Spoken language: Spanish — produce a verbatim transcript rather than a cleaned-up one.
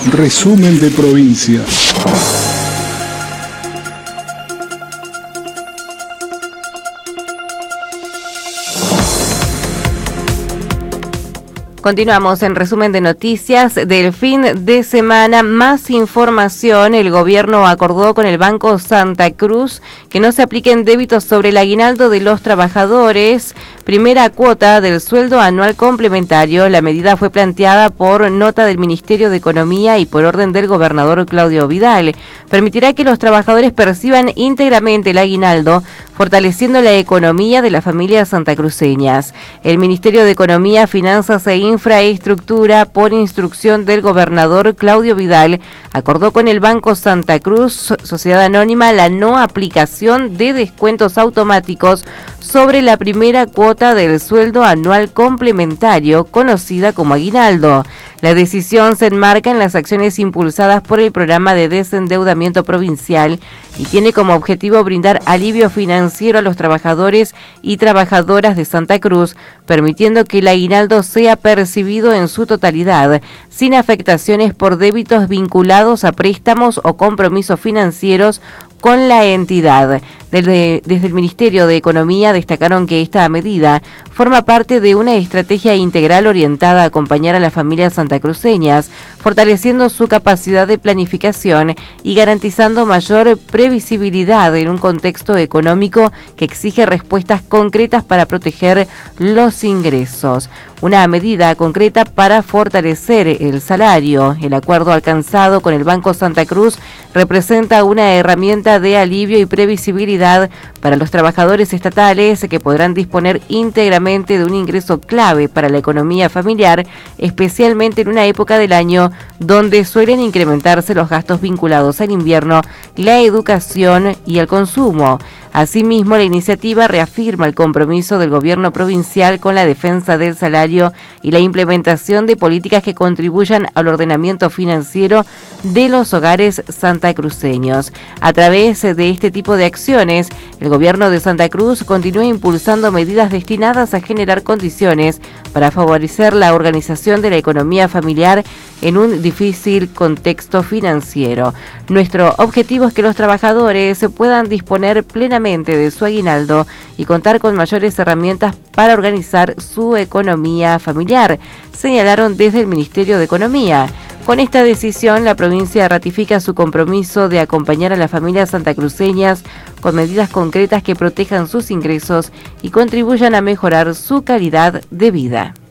Resumen de provincia. Continuamos en resumen de noticias del fin de semana. Más información. El gobierno acordó con el Banco Santa Cruz que no se apliquen débitos sobre el aguinaldo de los trabajadores. Primera cuota del sueldo anual complementario. La medida fue planteada por nota del Ministerio de Economía y por orden del gobernador Claudio Vidal. Permitirá que los trabajadores perciban íntegramente el aguinaldo, fortaleciendo la economía de las familias santacruceñas. El Ministerio de Economía, Finanzas e Infraestructura, por instrucción del gobernador Claudio Vidal, acordó con el Banco Santa Cruz, Sociedad Anónima, la no aplicación de descuentos automáticos sobre la primera cuota del sueldo anual complementario, conocida como aguinaldo. La decisión se enmarca en las acciones impulsadas por el programa de desendeudamiento provincial y tiene como objetivo brindar alivio financiero a los trabajadores y trabajadoras de Santa Cruz, permitiendo que el aguinaldo sea percibido en su totalidad, sin afectaciones por débitos vinculados a préstamos o compromisos financieros con la entidad. Desde, desde el Ministerio de Economía destacaron que esta medida forma parte de una estrategia integral orientada a acompañar a las familias santacruceñas, fortaleciendo su capacidad de planificación y garantizando mayor previsibilidad en un contexto económico que exige respuestas concretas para proteger los ingresos. Una medida concreta para fortalecer el salario. El acuerdo alcanzado con el Banco Santa Cruz representa una herramienta de alivio y previsibilidad para los trabajadores estatales que podrán disponer íntegramente de un ingreso clave para la economía familiar, especialmente en una época del año donde suelen incrementarse los gastos vinculados al invierno, la educación y el consumo. Asimismo, la iniciativa reafirma el compromiso del gobierno provincial con la defensa del salario y la implementación de políticas que contribuyan al ordenamiento financiero de los hogares santacruceños. A través de este tipo de acciones, el gobierno de Santa Cruz continúa impulsando medidas destinadas a generar condiciones para favorecer la organización de la economía familiar en un difícil contexto financiero. Nuestro objetivo es que los trabajadores puedan disponer plenamente de su aguinaldo y contar con mayores herramientas para organizar su economía familiar, señalaron desde el Ministerio de Economía. Con esta decisión, la provincia ratifica su compromiso de acompañar a las familias santacruceñas con medidas concretas que protejan sus ingresos y contribuyan a mejorar su calidad de vida.